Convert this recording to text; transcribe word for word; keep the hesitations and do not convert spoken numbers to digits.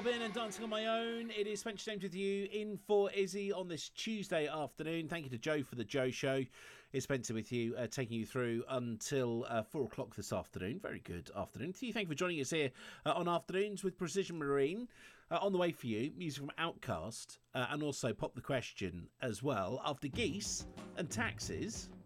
Robin and Dancing on My Own. It is Spencer James with you in for Izzy on this Tuesday afternoon. Thank you to Joe for the Joe Show. It's Spencer with you, uh, taking you through until uh, four o'clock this afternoon. Very good afternoon to you. Thank you for joining us here uh, on Afternoons with Precision Marine. Uh, on the way for you, music from Outcast uh, and also Pop the Question as well. After Geese and Taxes,